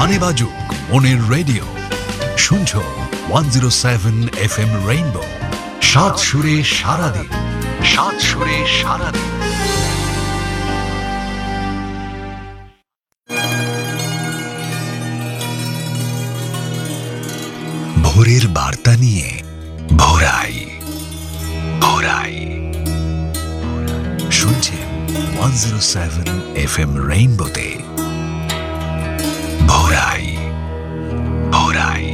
গানে বাজুক মনের রেডিও, শুনছো 107 FM রেইনবো। সাত সুরে সারাদিন, সাত সুরে সারাদিন। ভোরের বার্তা নিয়ে ভোরাই ভোরাই শুনছেন 107 FM রেইনবোতে ভোরাই ভোরাই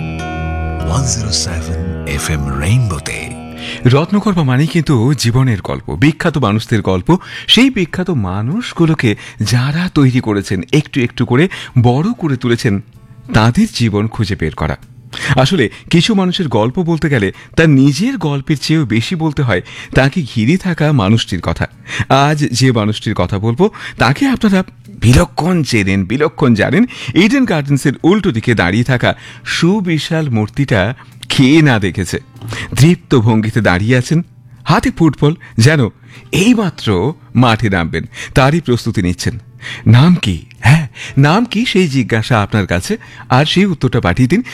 107 FM রেইনবোতে। রত্নকর্মা মানে কিন্তু জীবনের গল্প, বিখ্যাত মানুষদের গল্প। সেই বিখ্যাত মানুষগুলোকে যারা তৈরি করেছেন, একটু একটু করে বড় করে তুলেছেন, তাদের জীবন খুঁজে বের করা। আসলে কিছু মানুষের গল্প বলতে গেলে তার নিজের গল্পের চেয়েও বেশি বলতে হয় তাকে ঘিরে থাকা মানুষটির কথা। আজ যে মানুষটির কথা বলবো তাকে আপনারা বিলক্ষণ চেনেন, বিলক্ষণ জানেন। ইডেন গার্ডেন্সের উল্টো দিকে দাঁড়িয়ে থাকা সুবিশাল মূর্তিটা খেয়ে না দেখেছে। দৃপ্ত ভঙ্গিতে দাঁড়িয়ে আছেন, হাতে ফুটবল, যেন এইমাত্র মাঠে নামবেন, তারই প্রস্তুতি নিচ্ছেন। নাম কি? হ্যাঁ, নাম কি সেই জিজ্ঞাসা আপনার কাছে, আর সেই উত্তরটা পাঠিয়ে দিন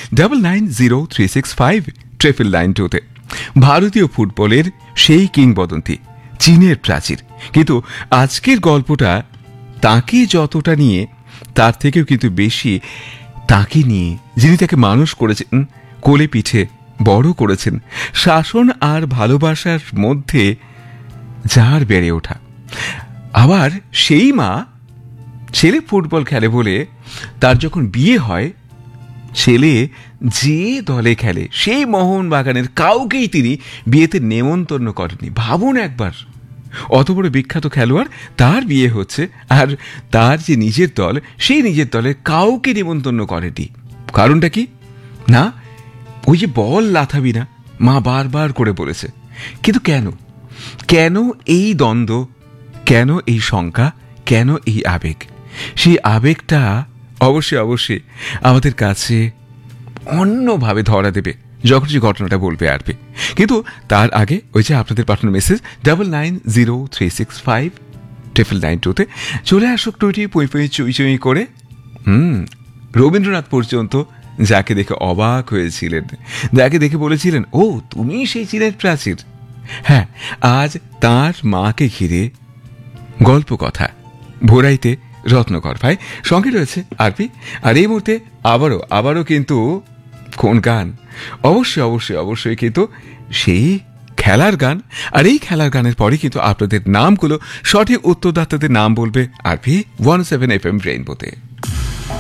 9903659992-তে। ভারতীয় ফুটবলের সেই কিংবদন্তি, চীনের প্রাচীর। কিন্তু আজকের গল্পটা তাকে যতটা নিয়ে, তার থেকেও কিন্তু বেশি তাকে নিয়ে, যিনি তাকে মানুষ করেছেন, কোলে পিঠে বড় করেছেন, শাসন আর ভালোবাসার মধ্যে যার বেড়ে ওঠা। আবার সেই মা ছেলে ফুটবল খেলে বলে তার যখন বিয়ে হয়, ছেলে যে দলে খেলে সেই মোহনবাগানের কাউকেই তিনি বিয়েতে নেমন্তন্ন করেননি। ভাবুন একবার, অত বড় বিখ্যাত খেলোয়াড়, তার বিয়ে হচ্ছে, আর তার যে নিজের দল, সেই নিজের দলের কাউকে নেমন্তন্ন করেনি। কারণটা কি? না, ওই যে বল লাথাবি না, মা বারবার করে বলেছে। কিন্তু কেন? কেন এই দ্বন্দ্ব? কেন এই শঙ্কা? কেন এই আবেগ? সেই আবেগটা অবশ্যই অবশ্যই আমাদের কাছে অন্যভাবে ধরা দেবে যখন যে ঘটনাটা বলবে আরবে। কিন্তু তার আগে ওই যে আপনাদের পাঠানো মেসেজ 9903659992-তে চলে আসুক টুটি পুঁই পুঁই চুই চুই করে। রবীন্দ্রনাথ পর্যন্ত যাকে দেখে অবাক হয়েছিলেন, যাকে দেখে বলেছিলেন, ও তুমি সেই চীনের প্রাচীর। হ্যাঁ, আজ তার মাকে ঘিরে গল্প কথা ভোরাইতে রত্নকর ভাই সঙ্গে রয়েছে আরপি। আর এই মুহূর্তে আবারও কিন্তু কোন গান? অবশ্যই অবশ্যই অবশ্যই কিন্তু সেই খেলার গান। আর এই খেলার গানের পরে কিন্তু আপনাদের নামগুলো, সঠিক উত্তরদাতাদের নাম বলবে আরপি 107 FM রেইনবোতে।